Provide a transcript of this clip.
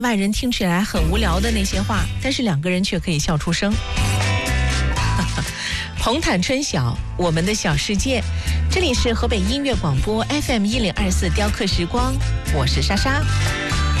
外人听起来很无聊的那些话，但是两个人却可以笑出声。红毯春晓，我们的小世界，这里是河北音乐广播 FM 1024雕刻时光，我是莎莎。